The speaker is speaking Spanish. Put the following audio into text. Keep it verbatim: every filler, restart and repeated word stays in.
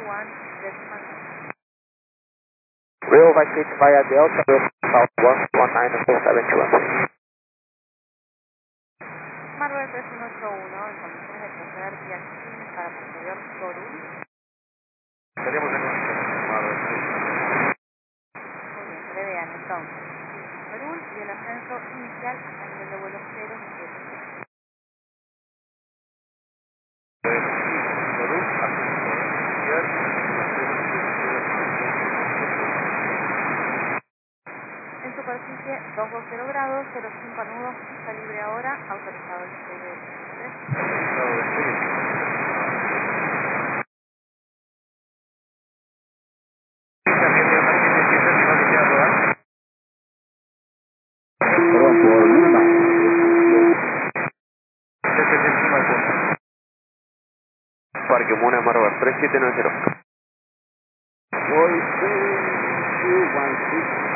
one, decimal nine. Real vacate via Delta, Real South one one nine four seven two one. Marvel tres uno ocho uno, en condiciones de proceder vía Chile para posterior Sorul. Estaríamos en un Muy bien, prevean entonces. Sorul y el ascenso inicial hasta el nivel de vuelo cero siete cero. En superficie doscientos veinte grados, cero cinco nudos, pista libre ahora, autorizado el despegue de tres. Perdón, por Lima. Parque Muna Marbar tres siete nueve cero. Voy, two one six.